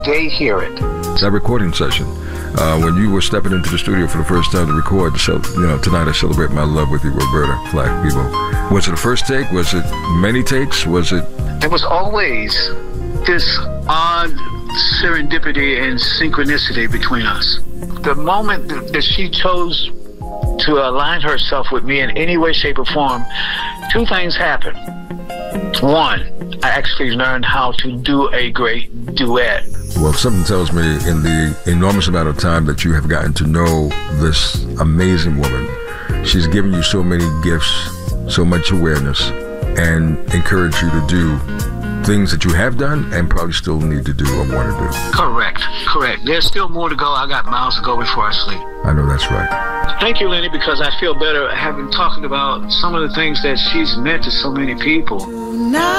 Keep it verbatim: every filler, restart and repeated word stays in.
they hear it. That recording session, uh, when you were stepping into the studio for the first time to record, so, you know, Tonight I Celebrate My Love with You, Roberta Flack, people. Was it the first take? Was it many takes? Was it? There was always this odd serendipity and synchronicity between us. The moment that she chose to align herself with me in any way, shape, or form, two things happened. One, I actually learned how to do a great duet. Well, something tells me in the enormous amount of time that you have gotten to know this amazing woman, she's given you so many gifts, so much awareness, and encouraged you to do things that you have done and probably still need to do or want to do. Correct, correct. There's still more to go. I got miles to go before I sleep. I know that's right. Thank you, Lenny, because I feel better having talked about some of the things that she's meant to so many people. Now